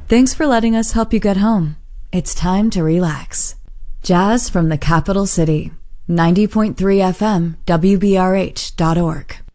Thanks for letting us help you get home. It's time to relax. Jazz from the capital city. 90.3 FM, WBRH.org.